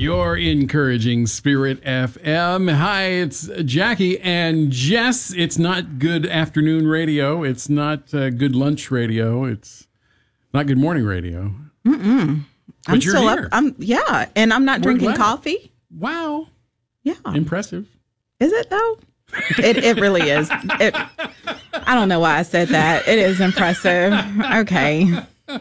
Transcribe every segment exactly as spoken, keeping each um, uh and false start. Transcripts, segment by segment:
Your encouraging Spirit F M. Hi, it's Jackie and Jess. It's not good afternoon radio. It's not uh, good lunch radio. It's not good morning radio. Mm-mm. But I'm you're still here. up. I'm yeah, and I'm not We're drinking glad. coffee. Wow. Yeah. Impressive. Is it though? it it really is. It, I don't know why I said that. It is impressive. Okay.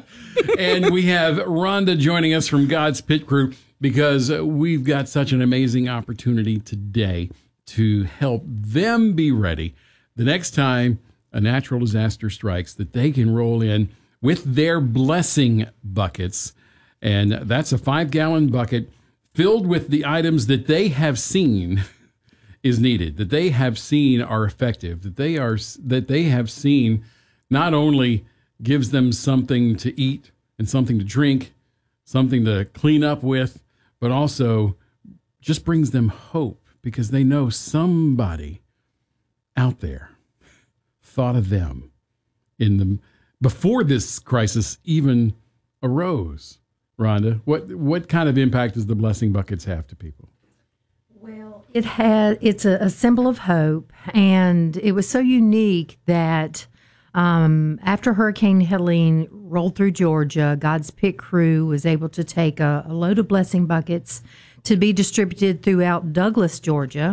And we have Rhonda joining us from God's Pit Crew because we've got such an amazing opportunity today to help them be ready the next time a natural disaster strikes, that they can roll in with their blessing buckets. And that's a five-gallon bucket filled with the items that they have seen is needed, that they have seen are effective, that they are that they have seen not only gives them something to eat and something to drink, something to clean up with, but also just brings them hope because they know somebody out there thought of them in the before this crisis even arose. Rhonda, what what kind of impact does the blessing buckets have to people? Well, it had it's a, a symbol of hope, and it was so unique that um, after Hurricane Helene rolled through Georgia, God's Pit Crew was able to take a, a load of blessing buckets to be distributed throughout Douglas, Georgia,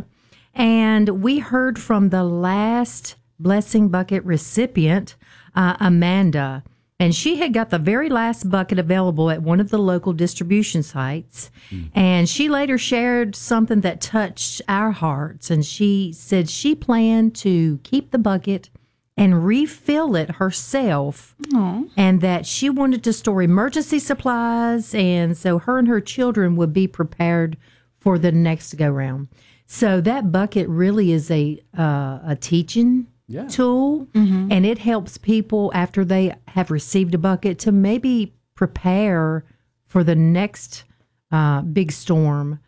and we heard from the last blessing bucket recipient, uh, Amanda. And she had got the very last bucket available at one of the local distribution sites. Mm. And she later shared something that touched our hearts. And she said she planned to keep the bucket and refill it herself. Aww. And that she wanted to store emergency supplies. And so her and her children would be prepared for the next go round. So that bucket really is a uh, a teaching Yeah. tool, mm-hmm. and it helps people after they have received a bucket to maybe prepare for the next uh, big storm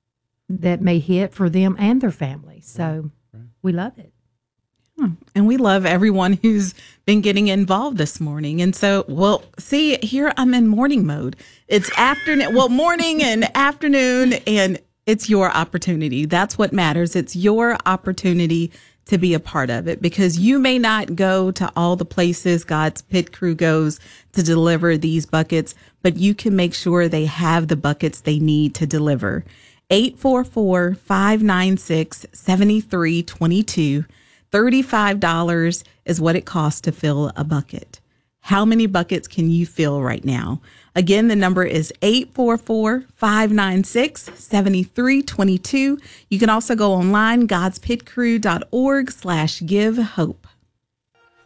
that may hit for them and their family. So right. we love it. Hmm. And we love everyone who's been getting involved this morning. And so, well, see, here I'm in morning mode. It's afternoon, well, morning and afternoon, and it's your opportunity. That's what matters. It's your opportunity to be a part of it, because you may not go to all the places God's Pit Crew goes to deliver these buckets, but you can make sure they have the buckets they need to deliver. eight four four, five nine six, seven three two two. thirty-five dollars is what it costs to fill a bucket. How many buckets can you fill right now? Again, the number is eight four four, five nine six, seven three two two. You can also go online, godspitcrew.org slash give hope.